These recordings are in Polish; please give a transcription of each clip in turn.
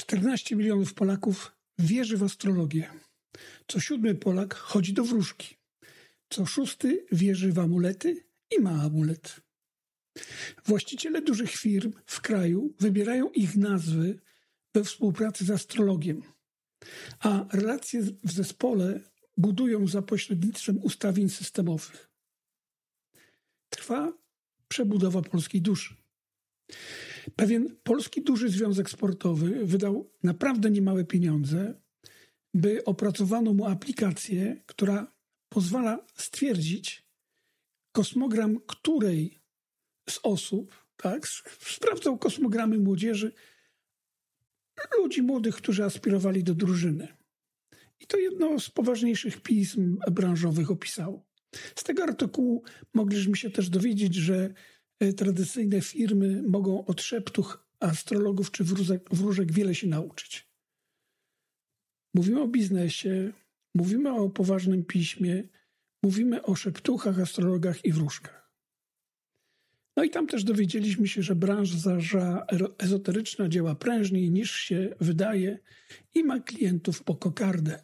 14 milionów Polaków wierzy w astrologię. Co 7 Polak chodzi do wróżki. Co 6 wierzy w amulety i ma amulet. Właściciele dużych firm w kraju wybierają ich nazwy we współpracy z astrologiem, a relacje w zespole budują za pośrednictwem ustawień systemowych. Trwa przebudowa polskiej duszy. Pewien polski duży związek sportowy wydał naprawdę niemałe pieniądze, by opracowano mu aplikację, która pozwala stwierdzić kosmogram której z osób, sprawdzał kosmogramy młodzieży, ludzi młodych, którzy aspirowali do drużyny. I to jedno z poważniejszych pism branżowych opisało. Z tego artykułu mogliśmy się też dowiedzieć, że tradycyjne firmy mogą od szeptów astrologów czy wróżek wiele się nauczyć. Mówimy o biznesie, mówimy o poważnym piśmie, mówimy o szeptuchach, astrologach i wróżkach. No i tam też dowiedzieliśmy się, że branża ezoteryczna działa prężniej niż się wydaje i ma klientów po kokardę.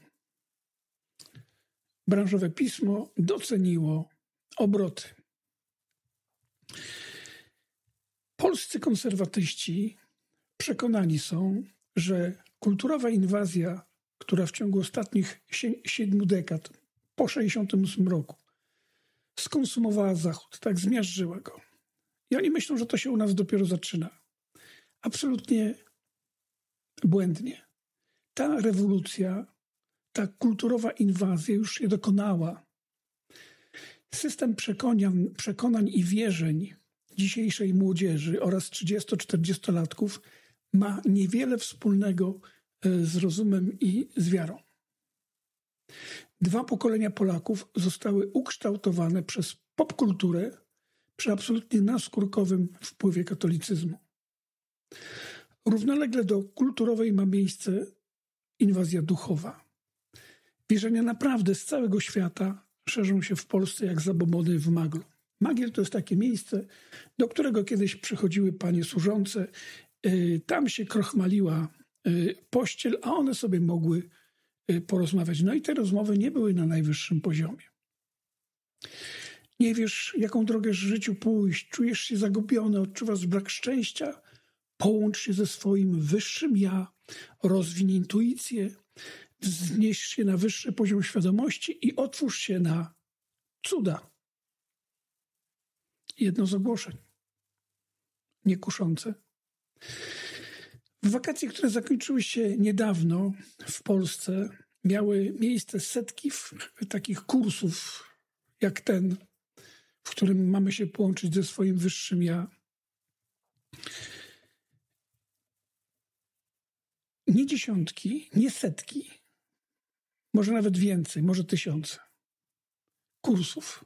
Branżowe pismo doceniło obroty. Polscy konserwatyści przekonani są, że kulturowa inwazja, która w ciągu ostatnich 7 dekad, po 1968 roku, skonsumowała Zachód, zmiażdżyła go. I oni myślą, że to się u nas dopiero zaczyna. Absolutnie błędnie. Ta rewolucja, ta kulturowa inwazja już się dokonała. System przekonań i wierzeń dzisiejszej młodzieży oraz 30-40-latków ma niewiele wspólnego z rozumem i z wiarą. 2 pokolenia Polaków zostały ukształtowane przez popkulturę przy absolutnie naskórkowym wpływie katolicyzmu. Równolegle do kulturowej ma miejsce inwazja duchowa. Wierzenia naprawdę z całego świata szerzą się w Polsce jak zabobony w Maglu. Magiel to jest takie miejsce, do którego kiedyś przychodziły panie służące. Tam się krochmaliła pościel, a one sobie mogły porozmawiać. No i te rozmowy nie były na najwyższym poziomie. Nie wiesz, jaką drogę w życiu pójść, czujesz się zagubiony, odczuwasz brak szczęścia. Połącz się ze swoim wyższym ja, rozwin intuicję, wznieś się na wyższy poziom świadomości i otwórz się na cuda. Jedno z ogłoszeń. Niekuszące. W wakacje, które zakończyły się niedawno w Polsce, miały miejsce setki takich kursów jak ten, w którym mamy się połączyć ze swoim wyższym ja. Nie dziesiątki, nie setki, może nawet więcej, może 1000 kursów.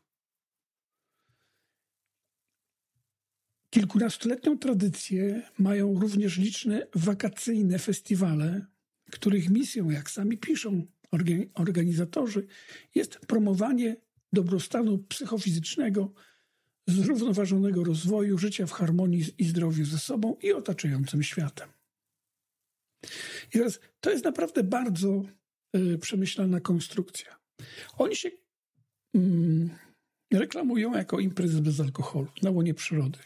Kilkunastoletnią tradycję mają również liczne wakacyjne festiwale, których misją, jak sami piszą organizatorzy, jest promowanie dobrostanu psychofizycznego, zrównoważonego rozwoju, życia w harmonii i zdrowiu ze sobą i otaczającym światem. I teraz to jest naprawdę bardzo przemyślana konstrukcja. Oni się reklamują jako imprezy bez alkoholu na łonie przyrody.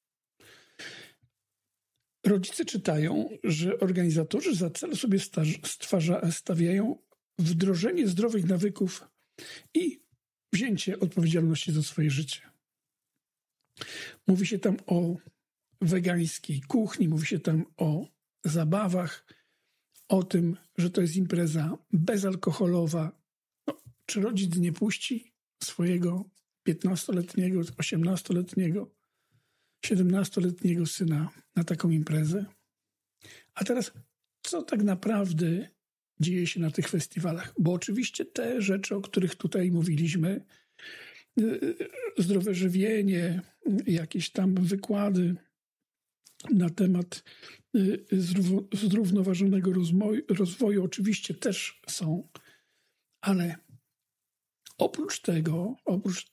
Rodzice czytają, że organizatorzy za cel sobie stawiają wdrożenie zdrowych nawyków i wzięcie odpowiedzialności za swoje życie. Mówi się tam o wegańskiej kuchni, mówi się tam o zabawach, o tym, że to jest impreza bezalkoholowa. No, czy rodzic nie puści swojego 15-letniego, 18-letniego, 17-letniego syna na taką imprezę? A teraz, co tak naprawdę dzieje się na tych festiwalach? Bo oczywiście te rzeczy, o których tutaj mówiliśmy, zdrowe żywienie, jakieś tam wykłady na temat zrównoważonego rozwoju oczywiście też są, ale oprócz tego, oprócz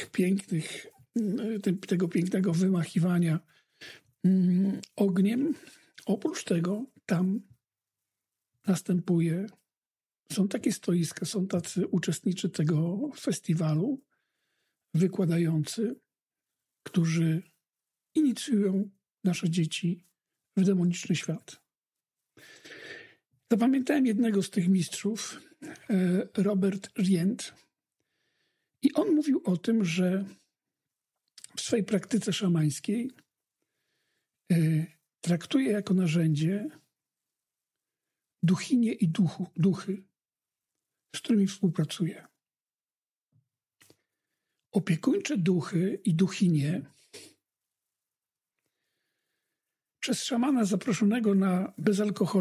tego pięknego wymachiwania ogniem, oprócz tego tam następuje. Są takie stoiska, są tacy uczestnicy tego festiwalu, wykładający, którzy inicjują nasze dzieci w demoniczny świat. Zapamiętałem jednego z tych mistrzów, Robert Rient, i on mówił o tym, że w swojej praktyce szamańskiej traktuje jako narzędzie duchinie i duchy, z którymi współpracuje. Opiekuńcze duchy i duchinie przez szamana zaproszonego na bezalkoholowy